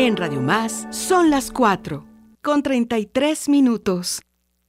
En Radio Más son las 4:33.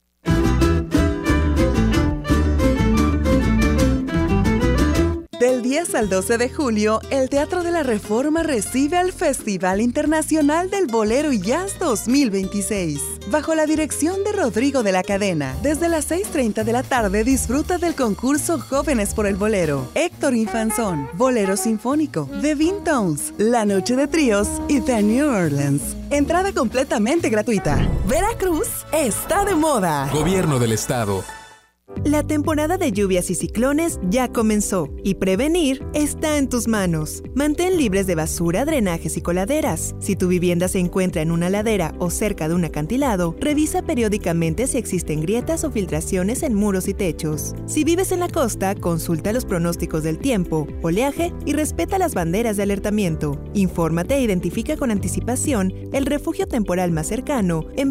Del 10 al 12 de julio, el Teatro de la Reforma recibe al Festival Internacional del Bolero y Jazz 2026. Bajo la dirección de Rodrigo de la Cadena, desde las 6:30 de la tarde disfruta del concurso Jóvenes por el Bolero, Héctor Infanzón, Bolero Sinfónico, The Vintones, La Noche de Tríos y The New Orleans. Entrada completamente gratuita. Veracruz está de moda. Gobierno del Estado. La temporada de lluvias y ciclones ya comenzó y prevenir está en tus manos. Mantén libres de basura, drenajes y coladeras. Si tu vivienda se encuentra en una ladera o cerca de un acantilado, revisa periódicamente si existen grietas o filtraciones en muros y techos. Si vives en la costa, consulta los pronósticos del tiempo, oleaje y respeta las banderas de alertamiento. Infórmate e identifica con anticipación el refugio temporal más cercano en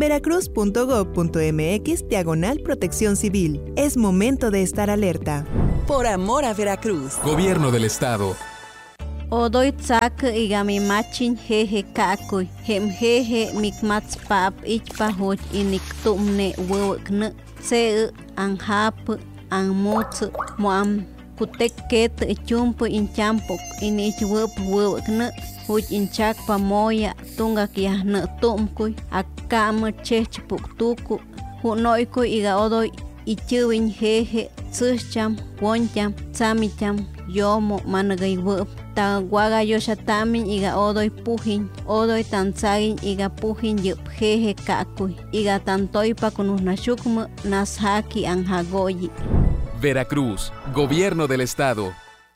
veracruz.gov.mx/protección civil. Es momento de estar alerta. Por amor a Veracruz. Gobierno del Estado. Odoy tsak igami machin jeje kakuy. Hem jeje mikmats pap ichpahoch inik tumne wewkne. Se anhap anmutz moam kutek ket chumpo inchampok inich wewkne. Huch inchak pamoya tungak yahne tumkuy. Akam chechpuk tuku. Hunoykuy iga odoy ichuwin jeje tsucham woncham tsamicham yomo managay wup ta waga yoshatamin iga odoy pujin odoy tanzagin iga pujin yup jeje kakuy iga tantoypa kunusnashukmu nashaki anjagoyi. Veracruz, Gobierno del Estado.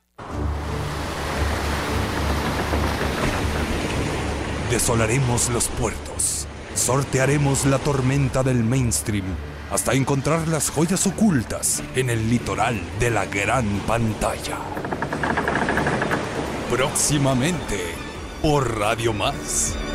Desolaremos los puertos, sortearemos la tormenta del mainstream hasta encontrar las joyas ocultas en el litoral de la gran pantalla. Próximamente, por Radio Más.